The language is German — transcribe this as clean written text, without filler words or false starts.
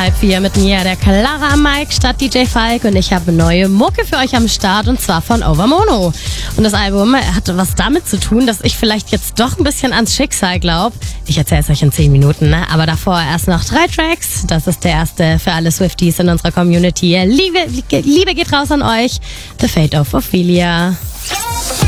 3 mit mir, der Clara am Mic statt DJ Falk, und ich habe neue Mucke für euch am Start, und zwar von Overmono. Und das Album hatte was damit zu tun, dass ich vielleicht jetzt doch ein bisschen ans Schicksal glaube. Ich erzähle es euch in 10 Minuten, ne? Aber davor erst noch 3 Tracks. Das ist der erste für alle Swifties in unserer Community. Liebe geht raus an euch. The Fate of Ophelia.